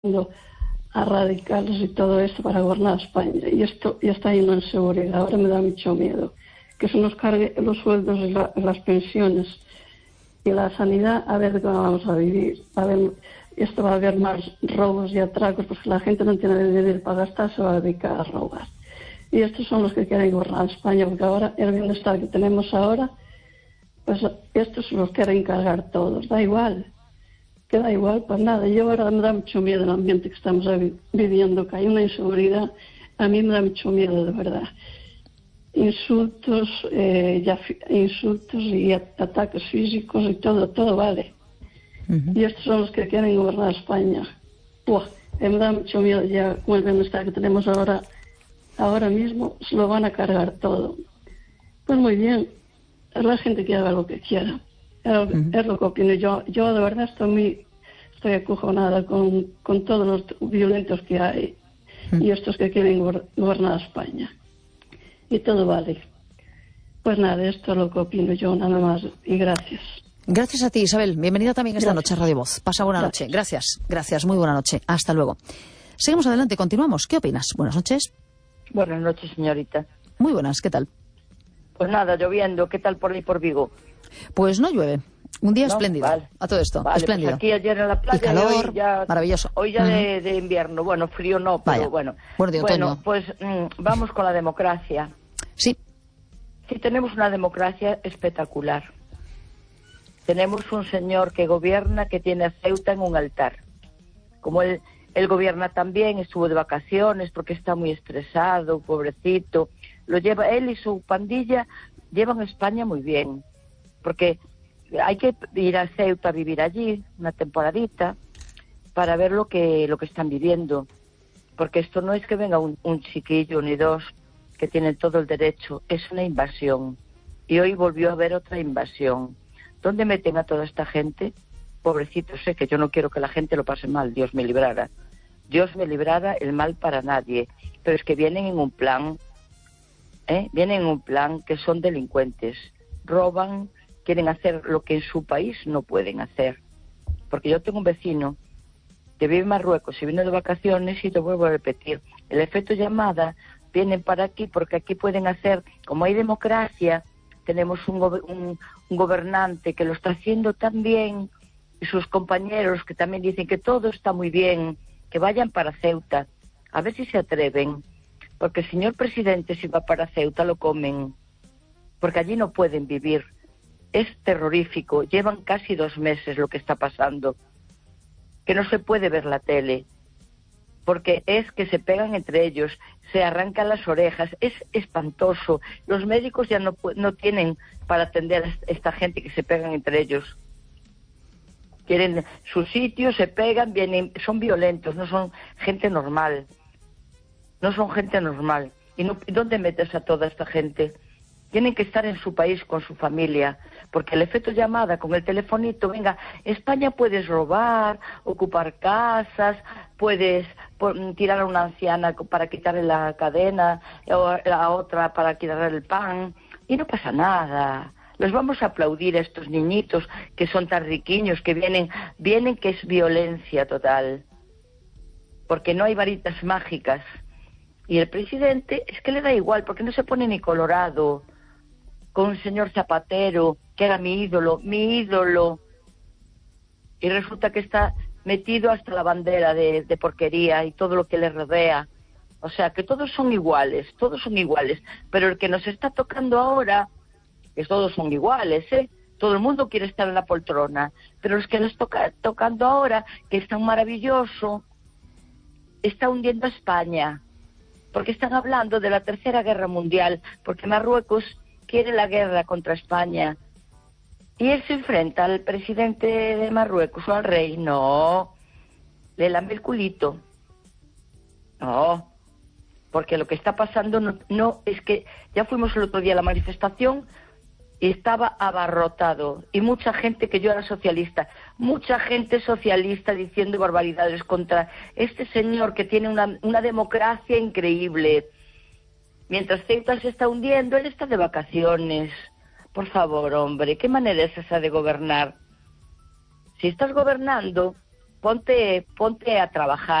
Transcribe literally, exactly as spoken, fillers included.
a radicales y todo esto para gobernar España. Y esto ya está lleno de inseguridad. Ahora me da mucho miedo que se nos cargue los sueldos y la, las pensiones y la sanidad. A ver cómo vamos a vivir. A ver, esto va a haber más robos y atracos porque la gente no tiene dinero para gastar, se va a dedicar a robar. Y estos son los que quieren gobernar España, porque ahora el bienestar que tenemos ahora, pues estos los quieren cargar todos. Da igual. Que da igual, pues nada, yo ahora me da mucho miedo el ambiente que estamos viviendo, que hay una inseguridad, a mí me da mucho miedo, de verdad. Insultos, eh, ya, insultos y ataques físicos y todo, todo vale. Uh-huh. Y estos son los que quieren gobernar España. Uf, me da mucho miedo ya con el bienestar que tenemos ahora, ahora mismo, se lo van a cargar todo. Pues muy bien, es la gente que haga lo que quiera. Es lo, uh-huh. es lo que opino yo. Yo de verdad estoy muy, estoy acojonada con, con todos los violentos que hay uh-huh. y estos que quieren gobernar España. Y todo vale. Pues nada, esto es lo que opino yo, nada más. Y gracias. Gracias a ti, Isabel. Bienvenida también esta gracias. noche a Radio Voz. Pasa buena gracias. noche. Gracias, gracias. Muy buena noche. Hasta luego. Seguimos adelante, continuamos. ¿Qué opinas? Buenas noches. Buenas noches, señorita. Muy buenas, ¿qué tal? Pues nada, lloviendo. ¿Qué tal por ahí, por Vigo? Pues no llueve. Un día no, espléndido. Vale. A todo esto. Vale, espléndido. Pues aquí ayer en la playa. Y calor, y hoy ya, maravilloso. Hoy ya uh-huh. de, de invierno. Bueno, frío no, pero Vaya. bueno. Bueno, de otoño. Bueno, pues mmm, vamos con la democracia. Sí. Sí, tenemos una democracia espectacular. Tenemos un señor que gobierna, que tiene a Ceuta en un altar. Como él, él gobierna también, estuvo de vacaciones porque está muy estresado, pobrecito. Lo lleva, él y su pandilla llevan a España muy bien. Porque hay que ir a Ceuta a vivir allí una temporadita para ver lo que lo que están viviendo. Porque esto no es que venga un, un chiquillo ni dos que tienen todo el derecho, es una invasión. Y hoy volvió a haber otra invasión. ¿Dónde meten a toda esta gente? Pobrecito, sé que yo no quiero que la gente lo pase mal, Dios me librara. Dios me librara el mal para nadie. Pero es que vienen en un plan, ¿eh? Vienen en un plan que son delincuentes. Roban, quieren hacer lo que en su país no pueden hacer. Porque yo tengo un vecino que vive en Marruecos y vino de vacaciones y te vuelvo a repetir. El efecto llamada, vienen para aquí porque aquí pueden hacer, como hay democracia, tenemos un, go- un, un gobernante que lo está haciendo tan bien y sus compañeros que también dicen que todo está muy bien, que vayan para Ceuta, a ver si se atreven, porque el señor presidente si va para Ceuta lo comen, porque allí no pueden vivir. Es terrorífico, llevan casi dos meses lo que está pasando, que no se puede ver la tele, porque es que se pegan entre ellos, se arrancan las orejas, es espantoso. Los médicos ya no, no tienen para atender a esta gente que se pegan entre ellos. Quieren su sitio, se pegan, vienen, son violentos, no son gente normal. No son gente normal. ¿Y no, dónde metes a toda esta gente? Tienen que estar en su país con su familia, porque el efecto llamada con el telefonito, venga, España puedes robar, ocupar casas, puedes por, tirar a una anciana para quitarle la cadena, o a la otra para quitarle el pan, y no pasa nada. Los vamos a aplaudir a estos niñitos que son tan riquiños, que vienen, vienen que es violencia total, porque no hay varitas mágicas. Y el presidente es que le da igual, porque no se pone ni colorado con un señor Zapatero, que era mi ídolo, mi ídolo, y resulta que está metido hasta la bandera de, de porquería y todo lo que le rodea. O sea, que todos son iguales, todos son iguales, pero el que nos está tocando ahora, que todos son iguales, ¿eh? Todo el mundo quiere estar en la poltrona, pero los que nos toca tocando ahora, que es tan maravilloso, está hundiendo a España, porque están hablando de la Tercera Guerra Mundial, porque Marruecos quiere la guerra contra España. Y él se enfrenta al presidente de Marruecos o al rey. No, le lame el culito. No, porque lo que está pasando no, no es que ya fuimos el otro día a la manifestación y estaba abarrotado. Y mucha gente, que yo era socialista, mucha gente socialista diciendo barbaridades contra este señor que tiene una, una democracia increíble. Mientras Ceuta se está hundiendo, él está de vacaciones. Por favor, hombre, ¿qué manera es esa de gobernar? Si estás gobernando, ponte, ponte a trabajar.